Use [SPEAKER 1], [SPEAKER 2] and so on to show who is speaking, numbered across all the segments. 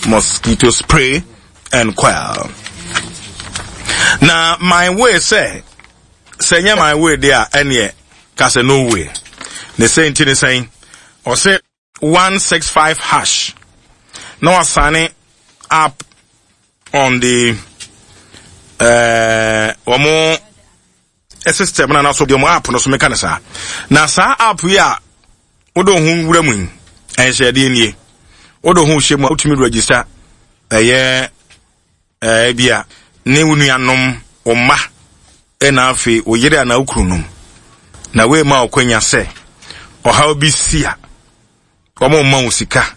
[SPEAKER 1] mosquito spray and coil. Now my way say my way there any cause no way. The same thing is saying or say 165 hash. Now sign up on the more system na so the app no so make na sa na sa app ya odo hu wura mu en share de nie odo hu hye mu utumi register bia ne wunuanom omma na afi oyire na ukrunum na we ma okwanya se oha obi sia omo ma usika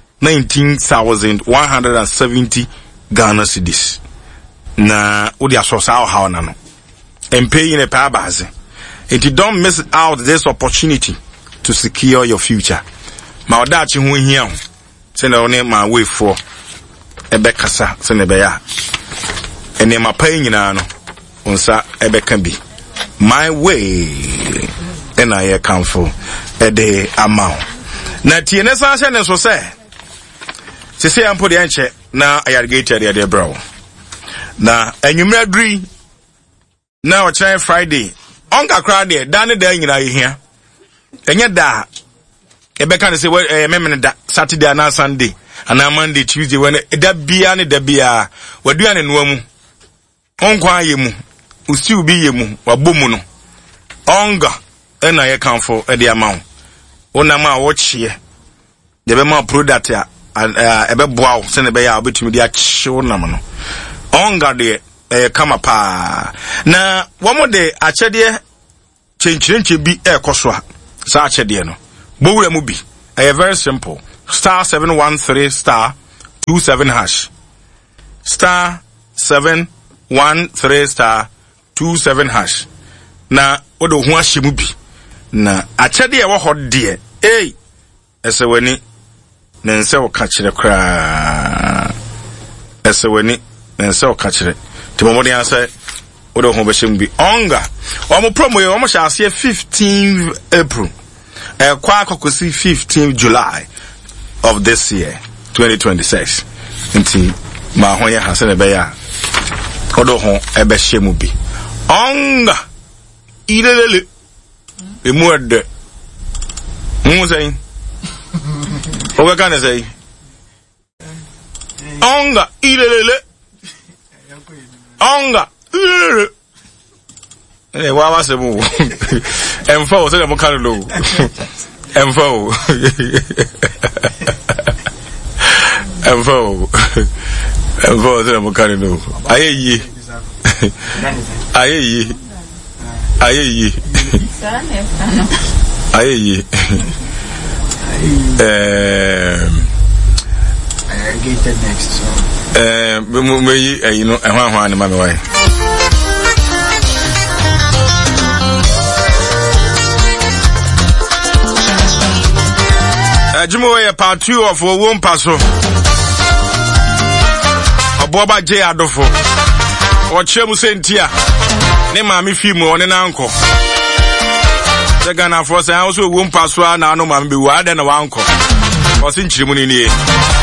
[SPEAKER 1] 19,170 Ghana cedis na odi asosa oha ona no and paying a power base. And you don't miss out this opportunity to secure your future. My dad, you here. Send on my way for a becasa, send a bear. And then my paying on sa ebe can be. My way, and I account for a day amount. Now, TNS and so say. She say I'm putting the now I are gated the other bro. Now, and you may agree. Now it's Friday. Onga crowd there, Danny day in here. And yet that Ebeka say well Saturday and Sunday and now Monday, Tuesday when that be any the beer we do an woman. Onkwa yemu, still be yemu, or bumuno. Onga and I account for the amount. Onama watch here. The Bema product and ebe bow send a bear between the show namano. Onga there. Kama pa na one day achede chenche bi ekoswa sa achede no bowura mu bi very simple *713 *27 hash *713 *27 hash na odo ho ahye mu bi na achede wo hod de ese wani na nse wo ka kire kra ese wani na nse wo ka kire Timomodi answer odo ho behim bi onga omo promo ye omo sha ase 15th April kwa akokosi 15th July of this year 2026 nti ma ho ye hase ne be ya odo ho ebehim bi onga ilelele emuade mu say oga kan say onga ilelele onga wa wa se mu enfo se mo kan lo enfo se mo kan lo ayeyi
[SPEAKER 2] I get it next so
[SPEAKER 1] you know and mama why Jumo part 2 of Won Paso Aboba J Adofo or Chemu Sentia ne mami film on an uncle the Ghana force also won pass one no man be wider than our uncle was in Chimuni.